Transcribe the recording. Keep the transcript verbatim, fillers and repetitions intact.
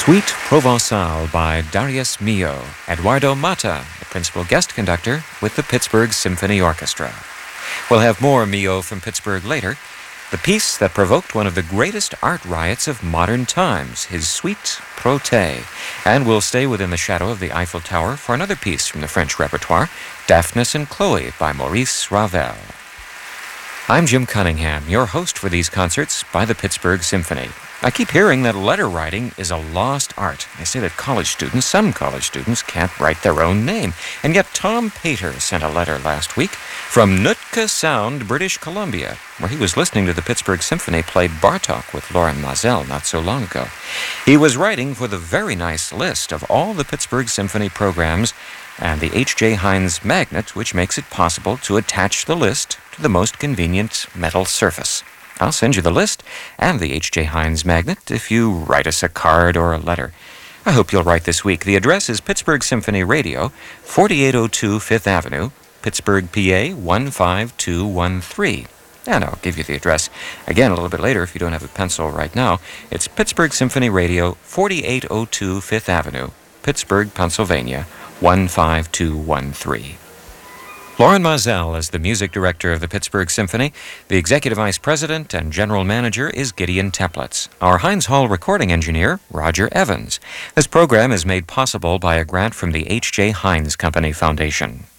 Suite Provençale by Darius Milhaud, Eduardo Mata, the principal guest conductor with the Pittsburgh Symphony Orchestra. We'll have more Milhaud from Pittsburgh later. The piece that provoked one of the greatest art riots of modern times, his Suite Protais. And we'll stay within the shadow of the Eiffel Tower for another piece from the French repertoire, Daphnis and Chloe by Maurice Ravel. I'm Jim Cunningham, your host for these concerts by the Pittsburgh Symphony. I keep hearing that letter writing is a lost art. They say that college students, some college students, can't write their own name. And yet Tom Pater sent a letter last week from Nootka Sound, British Columbia, where he was listening to the Pittsburgh Symphony play Bartók with Lorin Maazel not so long ago. He was writing for the very nice list of all the Pittsburgh Symphony programs and the H J Heinz magnet, which makes it possible to attach the list to the most convenient metal surface. I'll send you the list and the H J Heinz magnet if you write us a card or a letter. I hope you'll write this week. The address is Pittsburgh Symphony Radio, forty-eight oh two Fifth Avenue, Pittsburgh, P A one five two one three. And I'll give you the address again a little bit later if you don't have a pencil right now. It's Pittsburgh Symphony Radio, forty-eight oh two Fifth Avenue, Pittsburgh, Pennsylvania, one five two one three. Lorin Maazel is the music director of the Pittsburgh Symphony. The executive vice president and general manager is Gideon Teplitz. Our Heinz Hall recording engineer, Roger Evans. This program is made possible by a grant from the H J Heinz Company Foundation.